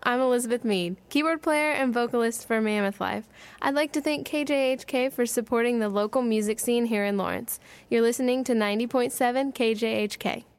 I'm Elizabeth Mead, keyboard player and vocalist for Mammoth Life. I'd like to thank KJHK for supporting the local music scene here in Lawrence. You're listening to 90.7 KJHK.